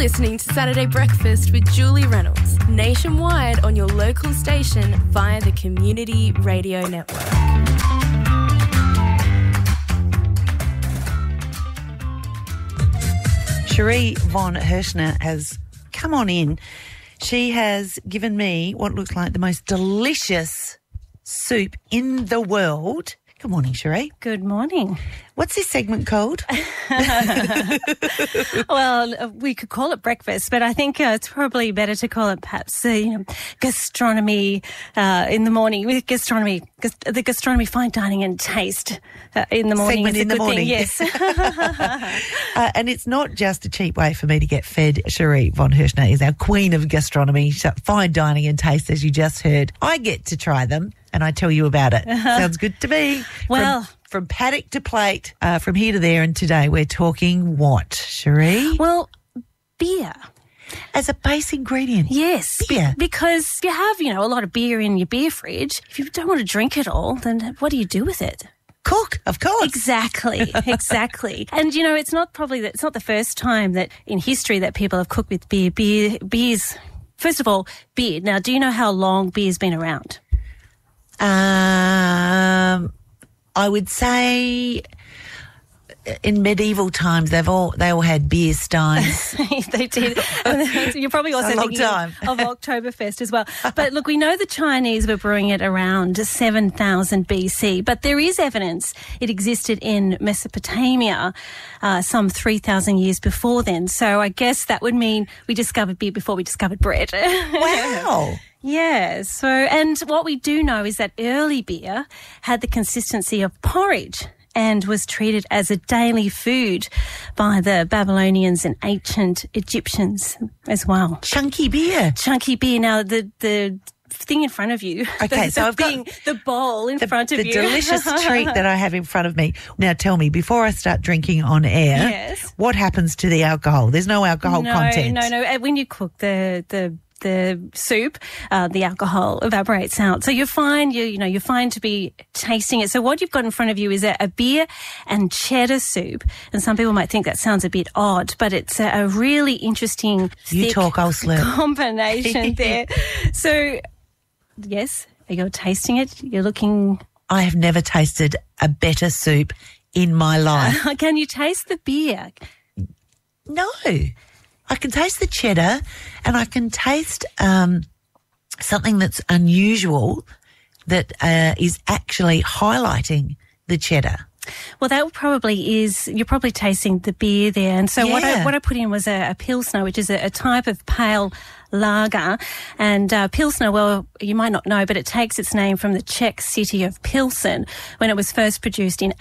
listening to Saturday Breakfast with Julie Reynolds, nationwide on your local station via the Community Radio Network. Cherie von Hershner has come on in. She has given me what looks like the most delicious soup in the world. Good morning, Cherie. Good morning. What's this segment called? Well, we could call it breakfast, but I think it's probably better to call it perhaps gastronomy in the morning. With gastronomy, the gastronomy, fine dining and taste in the morning. Segment is in a the good morning. thing, yes. And it's not just a cheap way for me to get fed. Cherie von Hershner is our queen of gastronomy, fine dining and taste, as you just heard. I get to try them and I tell you about it. Sounds good to me. Well, From paddock to plate, from here to there, and today we're talking what, Cherie? well, beer. As a base ingredient. Yes. Beer. Because you have, a lot of beer in your beer fridge. If you don't want to drink it all, then what do you do with it? Cook, of course. Exactly. And, it's not the first time that in history that people have cooked with beer. Beer's, first of all, beer. Now, do you know how long beer's been around? I would say in medieval times they all had beer steins. They did. You're probably also thinking of Oktoberfest as well. But look, we know the Chinese were brewing it around 7,000 BC, but there is evidence it existed in Mesopotamia some 3,000 years before then. So I guess that would mean we discovered beer before we discovered bread. Wow. Yeah, and what we do know is that early beer had the consistency of porridge and was treated as a daily food by the Babylonians and ancient Egyptians as well. Chunky beer. Now, the thing in front of you. Okay, so I've got the bowl in front of you. The delicious treat that I have in front of me. Now tell me, before I start drinking on air, yes, what happens to the alcohol? There's no alcohol content. No. When you cook the soup, the alcohol evaporates out. So you're fine. You're fine to be tasting it. So what you've got in front of you is a beer and cheddar soup. And some people might think that sounds a bit odd, but it's a really interesting, thick combination there. So, yes, you're tasting it. You're looking. I have never tasted a better soup in my life. Can you taste the beer? No. I can taste the cheddar and I can taste something that's unusual that is actually highlighting the cheddar. Well, that probably is, you're probably tasting the beer there. And so what I put in was a Pilsner, which is a type of pale lager. And Pilsner, well, you might not know, but it takes its name from the Czech city of Pilsen when it was first produced in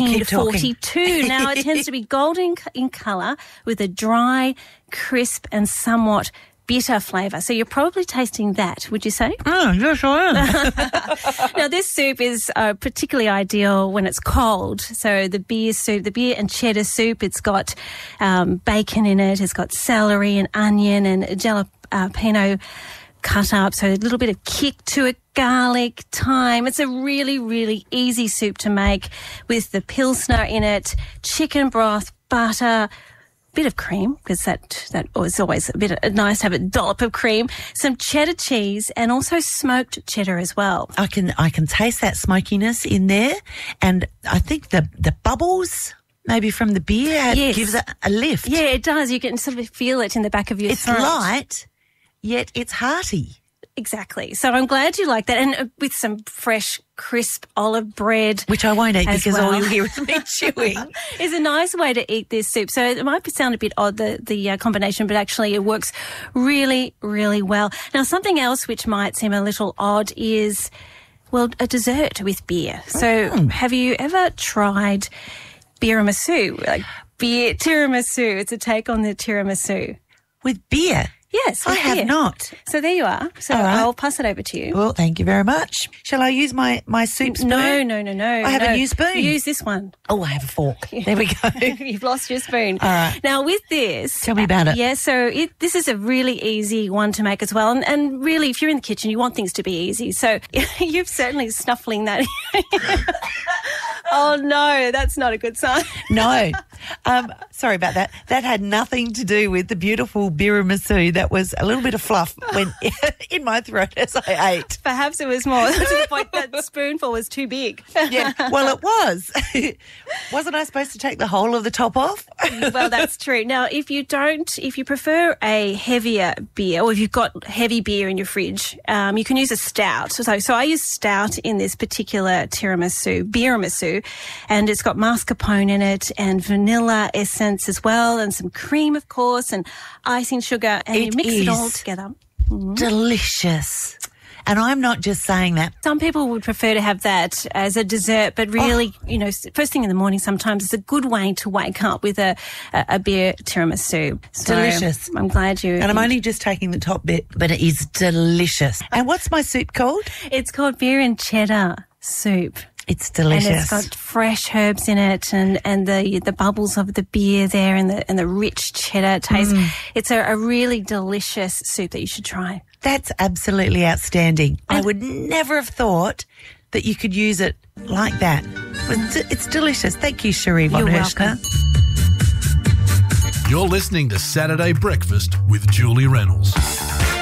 1842. Now, it tends to be golden in colour with a dry, crisp and somewhat bitter flavour. So you're probably tasting that, would you say? Yes, I am. Now, this soup is particularly ideal when it's cold. So the beer and cheddar soup, it's got bacon in it, it's got celery and onion and jalapeno cut up, so a little bit of kick to it, garlic, thyme. It's a really, really easy soup to make with the Pilsner in it, chicken broth, butter, bit of cream, because that was always a bit nice to have a dollop of cream, some cheddar cheese and also smoked cheddar as well. I can taste that smokiness in there, and I think the bubbles maybe from the beer gives it a lift. Yeah, it does. You can sort of feel it in the back of your throat. It's light, yet it's hearty. Exactly. So I'm glad you like that. And with some fresh, crisp olive bread. Which I won't eat because all you'll hear is me chewing. Is a nice way to eat this soup. So it might sound a bit odd, the combination, but actually it works really, really well. Now, something else which might seem a little odd is, well, a dessert with beer. So have you ever tried tiramisu? Like beer tiramisu. It's a take on the tiramisu. With beer? Yes, I have not. So there you are. So I'll pass it over to you. Well, thank you very much. Shall I use my soup spoon? No. I have a new spoon. Use this one. Oh, I have a fork. There we go. You've lost your spoon. All right. Now, with this... Tell me about it. Yeah, so this is a really easy one to make as well. And really, if you're in the kitchen, you want things to be easy. So you're certainly snuffling that. Oh, no, that's not a good sign. No. Sorry about that. That had nothing to do with the beautiful biramasu. That was a little bit of fluff went in my throat as I ate. Perhaps it was more to the point that spoonful was too big. Yeah, well, it was. Wasn't I supposed to take the whole of the top off? Well, that's true. Now, if you prefer a heavier beer, or if you've got heavy beer in your fridge, you can use a stout. So I use stout in this particular biramasu, and it's got mascarpone in it and vanilla essence as well, and some cream, of course, and icing sugar, and you mix it all together. Delicious. And I'm not just saying that. Some people would prefer to have that as a dessert, but really, first thing in the morning sometimes it's a good way to wake up with a beer tiramisu. So delicious. I'm glad you... And I'm only just taking the top bit, but it is delicious. And what's my soup called? It's called beer and cheddar soup. It's delicious. And it's got fresh herbs in it, and the bubbles of the beer there, and the rich cheddar taste. It's a really delicious soup that you should try. That's absolutely outstanding. I would never have thought that you could use it like that. It's delicious. Thank you, Cherie von Herschner. You're listening to Saturday Breakfast with Julie Reynolds.